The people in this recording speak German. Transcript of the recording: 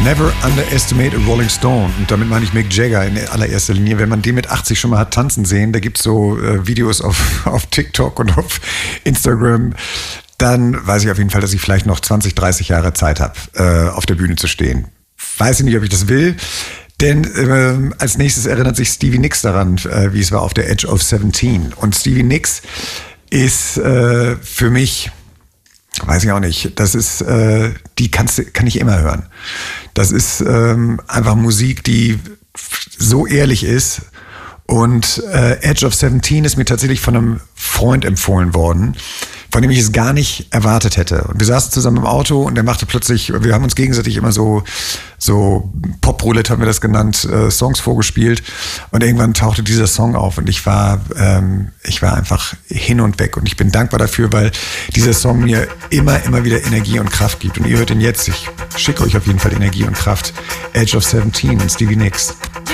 Never underestimate a Rolling Stone. Und damit meine ich Mick Jagger in allererster Linie. Wenn man den mit 80 schon mal hat tanzen sehen, da gibt es so Videos auf TikTok und auf Instagram, dann weiß ich auf jeden Fall, dass ich vielleicht noch 20, 30 Jahre Zeit habe, auf der Bühne zu stehen. Weiß ich nicht, ob ich das will. Denn als nächstes erinnert sich Stevie Nicks daran, wie es war auf der Edge of 17. Und Stevie Nicks ist für mich... Weiß ich auch nicht. Das ist, die kann ich immer hören. Das ist einfach Musik, die so ehrlich ist. Und Edge of 17 ist mir tatsächlich von einem Freund empfohlen worden, von dem ich es gar nicht erwartet hätte. Und wir saßen zusammen im Auto und der machte plötzlich, wir haben uns gegenseitig immer so Pop-Roulette haben wir das genannt, Songs vorgespielt. Und irgendwann tauchte dieser Song auf und ich war einfach hin und weg. Und ich bin dankbar dafür, weil dieser Song mir immer wieder Energie und Kraft gibt. Und ihr hört ihn jetzt. Ich schicke euch auf jeden Fall Energie und Kraft. Edge of 17 und Stevie Nicks.